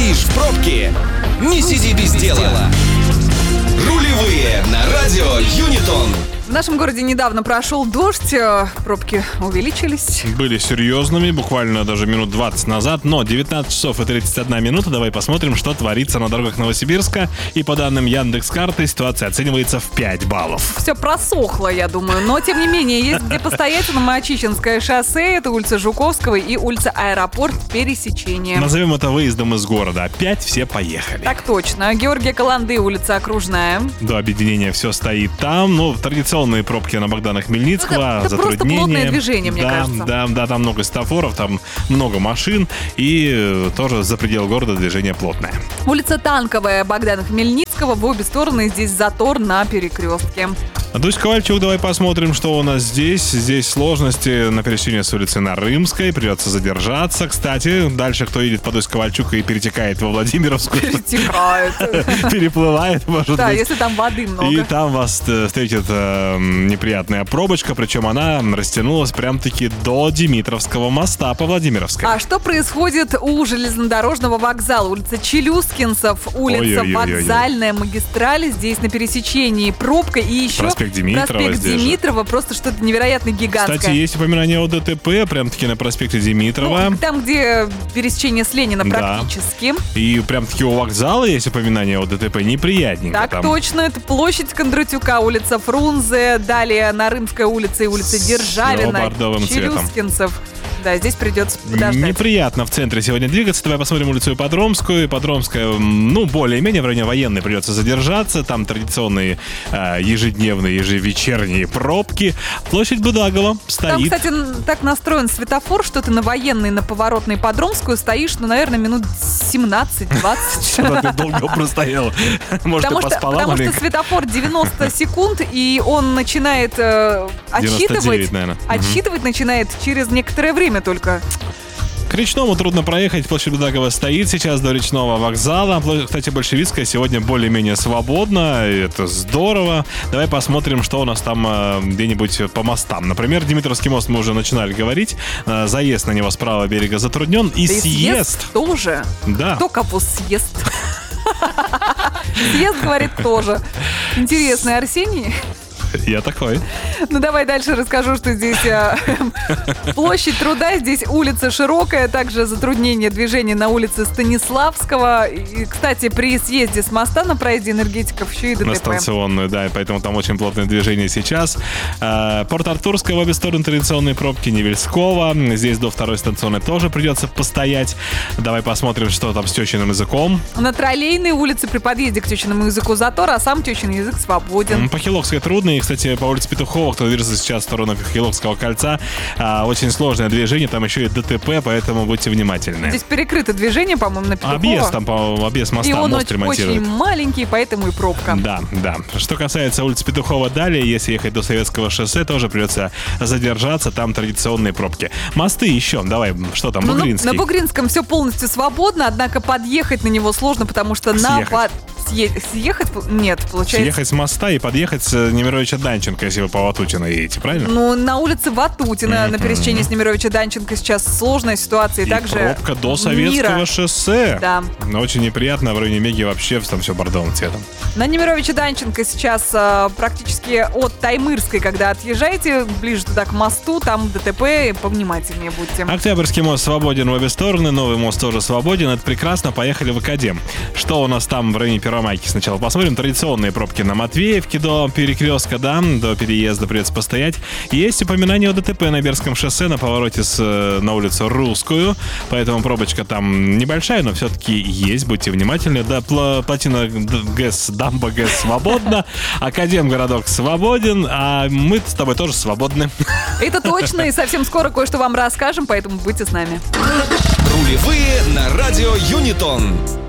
Стоишь в пробке? Не сиди без дела. Рулевые на радио Юнитон. В нашем городе недавно прошел дождь, пробки увеличились. Были серьезными, буквально даже минут 20 назад, но 19 часов и 31 минута. Давай посмотрим, что творится на дорогах Новосибирска. И по данным Яндекс.Карты, ситуация оценивается в 5 баллов. Все просохло, я думаю, но тем не менее, есть где постоять. На Мачищинское шоссе, это улица Жуковского и улица Аэропорт, пересечение. Назовем это выездом из города. Опять все поехали. Так точно. Георгия Каланды, улица Окружная. До объединения все стоит там. Ну, традиционные пробки на Богдана Хмельницкого, это затруднения. Просто плотное движение, мне кажется. Да, там много светофоров, там много машин. И тоже за пределы города движение плотное. Улица Танковая, Богдана Хмельницкого. В обе стороны здесь затор на перекрестке. Дусь Ковальчук, давай посмотрим, что у нас здесь. Здесь сложности на пересечении с улицы Нарымской. Придется задержаться. Кстати, дальше кто едет по Дусь Ковальчук и перетекает во Владимировскую. Перетекает. Переплывает, может быть. Да, если там воды много. И там вас встретит неприятная пробочка, причем она растянулась прям-таки до Димитровского моста по Владимировской. А что происходит у железнодорожного вокзала? Улица Челюскинцев, улица Вокзальная, магистраль. Здесь на пересечении пробка и еще Проспект Димитрова, просто что-то невероятно гигантское. Кстати, есть упоминание о ДТП, прям-таки на проспекте Димитрова. Ну, там, где пересечение с Ленина практически. И прям-таки у вокзала есть упоминание о ДТП, неприятненько. Так там. точно, это площадь Кондратюка, улица Фрунзе, далее Нарымская улица и улица Державина, Челюскинцев. Да, здесь придется подождать. Неприятно в центре сегодня двигаться. Давай посмотрим улицу Ипподромскую. Ипподромская, более-менее в районе Военной придется задержаться. Там традиционные ежедневные, ежевечерние пробки. Площадь Будагова стоит. Там, кстати, так настроен светофор, что ты на Военной, на поворотной Ипподромскую стоишь, наверное, минут 17-20. Что ты долго простоял? Может, ты поспала? Потому что светофор 90 секунд, и он начинает отсчитывать. Отсчитывать начинает через некоторое время только. К Речному трудно проехать, площадь Будагова стоит сейчас до Речного вокзала. Кстати, Большевистская сегодня более-менее свободна, это здорово. Давай посмотрим, что у нас там где-нибудь по мостам. Например, Димитровский мост мы уже начинали говорить. Заезд на него с правого берега затруднен. И съезд тоже. Да. Кто кого съест? Съезд, говорит, тоже. Интересный Арсений. Я такой. Ну, давай дальше расскажу, что здесь площадь Труда, здесь улица Широкая, также затруднение движения на улице Станиславского. И, кстати, при съезде с моста на проезде Энергетиков еще и ДТП. На станционную, да, и поэтому там очень плотное движение сейчас. Порт-Артурская в обе стороны традиционные пробки, Невельского. Здесь до второй станционной тоже придется постоять. Давай посмотрим, что там с тёчиным языком. На Троллейной улице при подъезде к тёчиному языку затор, а сам тёчиный язык свободен. По Хилокской трудно. И, кстати, по улице Петухова, кто движется сейчас в сторону Хилокского кольца, очень сложное движение, там еще и ДТП, поэтому будьте внимательны. Здесь перекрыто движение, по-моему, на Петухова. Объезд, там, объезд моста, и он мост ремонтируют. очень маленький, поэтому и пробка. Да. Что касается улицы Петухова далее, если ехать до Советского шоссе, тоже придется задержаться, там традиционные пробки. Мосты еще, давай, что там, Бугринский? На Бугринском все полностью свободно, однако подъехать на него сложно, потому что съехать? Нет, получается. Съехать с моста и подъехать с Немировича Данченко, если вы по Ватутино едете, правильно? Ну, на улице Ватутина, на пересечении с Немировича Данченко сейчас сложная ситуация. И также пробка до Советского шоссе. Да. Очень неприятно, в районе Меги вообще там все бордовым цветом. На Немировича Данченко сейчас практически от Таймырской, когда отъезжаете ближе туда к мосту, там ДТП, повнимательнее будьте. Октябрьский мост свободен в обе стороны, Новый мост тоже свободен, это прекрасно, поехали в Академ. Что у нас там в районе Первомайки сначала посмотрим. Традиционные пробки на Матвеевке до перекрестка, да, до переезда придется постоять. Есть упоминание о ДТП на Бердском шоссе на повороте на улицу Русскую, поэтому пробочка там небольшая, но все-таки есть, будьте внимательны. Да, плотина ГЭС, дамба ГЭС свободна, Академгородок свободен, а мы с тобой тоже свободны. Это точно, и совсем скоро кое-что вам расскажем, поэтому будьте с нами. Рулевые на радио Юнитон.